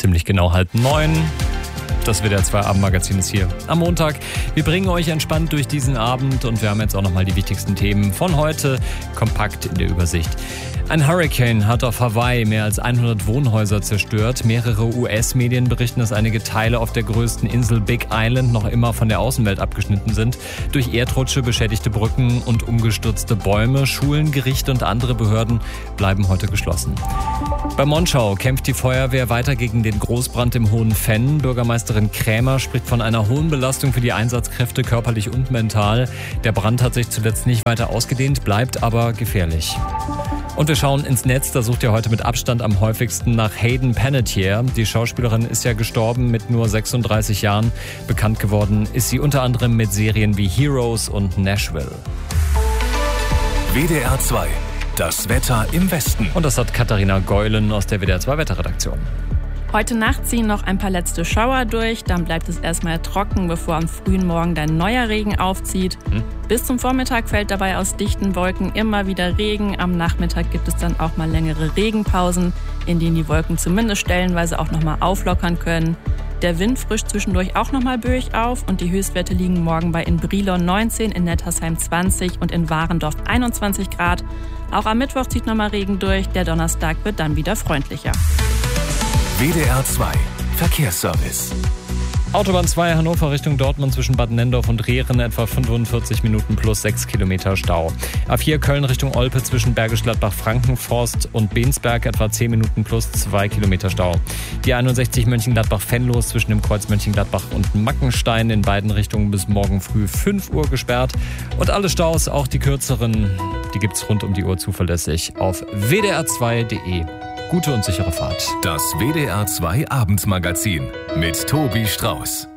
ziemlich genau 8:30. Das WDR 2 Abendmagazin ist hier am Montag. Wir bringen euch entspannt durch diesen Abend und wir haben jetzt auch nochmal die wichtigsten Themen von heute kompakt in der Übersicht. Ein Hurricane hat auf Hawaii mehr als 100 Wohnhäuser zerstört. Mehrere US-Medien berichten, dass einige Teile auf der größten Insel Big Island noch immer von der Außenwelt abgeschnitten sind. Durch Erdrutsche beschädigte Brücken und umgestürzte Bäume. Schulen, Gerichte und andere Behörden bleiben heute geschlossen. Bei Monschau kämpft die Feuerwehr weiter gegen den Großbrand im Hohen Venn. Bürgermeisterin Krämer spricht von einer hohen Belastung für die Einsatzkräfte, körperlich und mental. Der Brand hat sich zuletzt nicht weiter ausgedehnt, bleibt aber gefährlich. Und wir schauen ins Netz, da sucht ihr heute mit Abstand am häufigsten nach Hayden Panettiere. Die Schauspielerin ist ja gestorben mit nur 36 Jahren. Bekannt geworden ist sie unter anderem mit Serien wie Heroes und Nashville. WDR 2, das Wetter im Westen. Und das hat Katharina Geulen aus der WDR 2 Wetterredaktion. Heute Nacht ziehen noch ein paar letzte Schauer durch, dann bleibt es erstmal trocken, bevor am frühen Morgen dann neuer Regen aufzieht. Bis zum Vormittag fällt dabei aus dichten Wolken immer wieder Regen. Am Nachmittag gibt es dann auch mal längere Regenpausen, in denen die Wolken zumindest stellenweise auch nochmal auflockern können. Der Wind frischt zwischendurch auch nochmal böig auf und die Höchstwerte liegen morgen bei in Brilon 19, in Nettersheim 20 und in Warendorf 21 Grad. Auch am Mittwoch zieht nochmal Regen durch, der Donnerstag wird dann wieder freundlicher. WDR 2 Verkehrsservice. Autobahn 2 Hannover Richtung Dortmund zwischen Bad Nendorf und Rehren etwa 45 Minuten plus 6 Kilometer Stau. A4 Köln Richtung Olpe zwischen Bergisch Gladbach, Frankenforst und Bensberg etwa 10 Minuten plus 2 Kilometer Stau. Die 61 Mönchengladbach-Venlos zwischen dem Kreuz Mönchengladbach und Mackenstein in beiden Richtungen bis morgen früh 5 Uhr gesperrt. Und alle Staus, auch die kürzeren, die gibt's rund um die Uhr zuverlässig auf wdr2.de. Gute und sichere Fahrt. Das WDR 2 Abendmagazin mit Tobi Strauß.